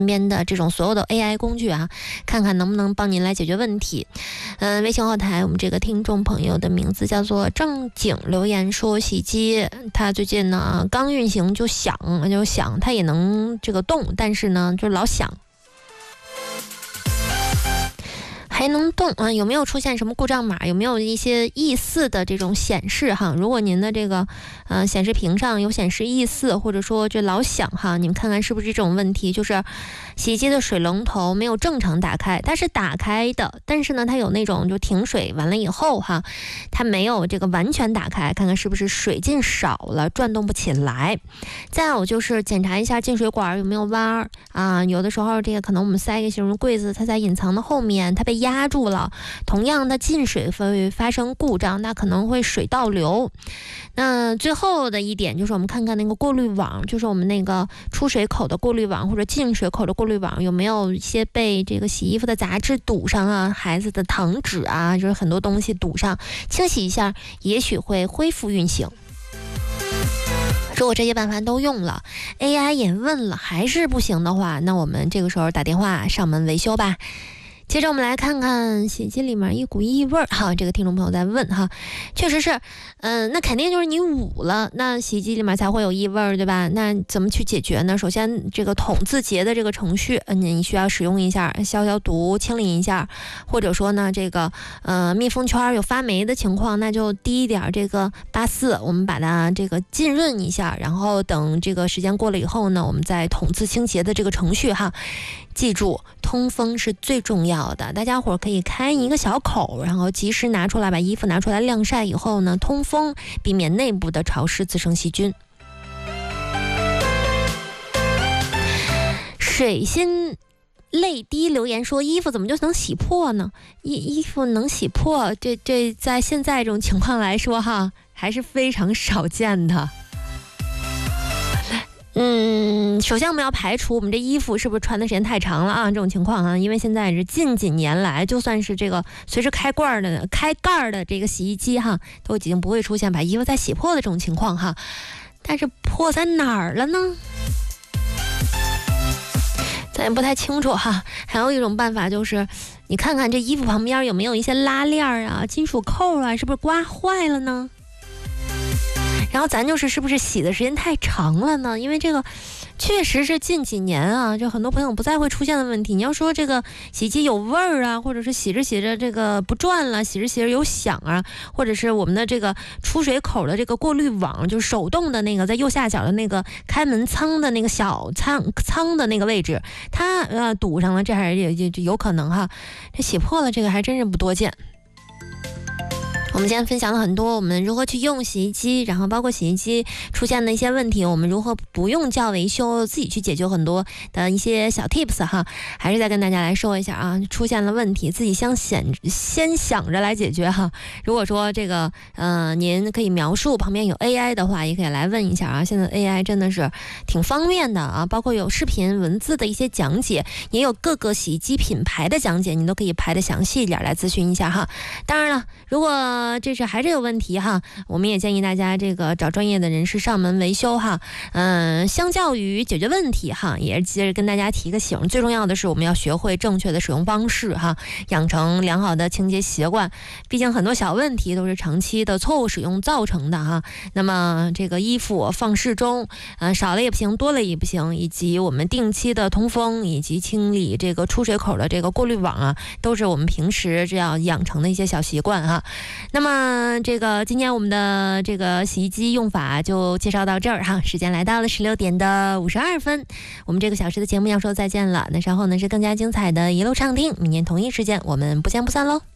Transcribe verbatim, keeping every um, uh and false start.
身边的这种所有的 A I 工具啊，看看能不能帮您来解决问题。嗯、呃，微信后台我们这个听众朋友的名字叫做正经，留言说洗衣机它最近呢刚运行就响就响，它也能这个动，但是呢就老响。还能动啊？有没有出现什么故障码？有没有一些疑似的这种显示哈？如果您的这个呃显示屏上有显示疑似，或者说这老响哈，你们看看是不是这种问题？就是洗衣机的水龙头没有正常打开，它是打开的，但是呢它有那种就停水完了以后哈，它没有这个完全打开，看看是不是水进少了，转动不起来。再有就是检查一下进水管有没有弯儿啊，有的时候这个可能我们塞一个什么柜子，它在隐藏的后面，它被压压住了，同样的进水会发生故障，那可能会水倒流。那最后的一点就是我们看看那个过滤网，就是我们那个出水口的过滤网或者进水口的过滤网有没有一些被这个洗衣服的杂质堵上啊，孩子的糖纸啊，就是很多东西堵上，清洗一下也许会恢复运行。如果这些办法都用了， A I 也问了还是不行的话，那我们这个时候打电话上门维修吧。接着我们来看看洗衣机里面一股异味哈，这个听众朋友在问哈，确实是，嗯、呃，那肯定就是你捂了，那洗衣机里面才会有异味，对吧？那怎么去解决呢？首先，这个桶自洁的这个程序，嗯，你需要使用一下，消消毒、清理一下，或者说呢，这个呃密封圈有发霉的情况，那就滴一点这个八四，我们把它这个浸润一下，然后等这个时间过了以后呢，我们再桶自清洁的这个程序哈。记住，通风是最重要的，大家伙可以开一个小口，然后及时拿出来，把衣服拿出来晾晒以后呢，通风，避免内部的潮湿滋生细菌。水心泪滴留言说，衣服怎么就能洗破呢？衣衣服能洗破，这这在现在这种情况来说哈，还是非常少见的。嗯，首先我们要排除我们这衣服是不是穿的时间太长了啊这种情况啊，因为现在是近几年来，就算是这个随时开罐的、开盖的这个洗衣机哈，都已经不会出现把衣服再洗破的这种情况哈。但是破在哪儿了呢？咱也不太清楚哈。还有一种办法就是，你看看这衣服旁边有没有一些拉链啊、金属扣啊，是不是刮坏了呢？然后咱就是是不是洗的时间太长了呢？因为这个确实是近几年啊，就很多朋友不再会出现的问题。你要说这个洗衣机有味儿啊，或者是洗着洗着这个不转了，洗着洗着有响啊，或者是我们的这个出水口的这个过滤网，就是手动的那个在右下角的那个开门仓的那个小仓仓的那个位置，它呃堵上了，这还也也有可能哈。这洗破了，这个还真是不多见。我们今天分享了很多我们如何去用洗衣机，然后包括洗衣机出现的一些问题，我们如何不用叫维修，自己去解决很多的一些小 tips 哈。还是再跟大家来说一下啊，出现了问题自己先想先想着来解决哈。如果说这个呃您可以描述旁边有 A I 的话，也可以来问一下啊。现在 A I 真的是挺方便的啊，包括有视频文字的一些讲解，也有各个洗衣机品牌的讲解，你都可以排的详细一点来咨询一下哈。当然了，如果这是还是有问题哈，我们也建议大家这个找专业的人士上门维修哈。嗯，相较于解决问题哈，也是接着跟大家提个醒，最重要的是我们要学会正确的使用方式哈，养成良好的清洁习惯。毕竟很多小问题都是长期的错误使用造成的哈。那么这个衣服放适中，呃，少了也不行，多了也不行，以及我们定期的通风以及清理这个出水口的这个过滤网啊，都是我们平时这样养成的一些小习惯哈。那么这个今天我们的这个洗衣机用法就介绍到这儿哈，时间来到了十六点的五十二分，我们这个小时的节目要说再见了。那稍后呢是更加精彩的一路畅听，明天同一时间我们不见不散喽。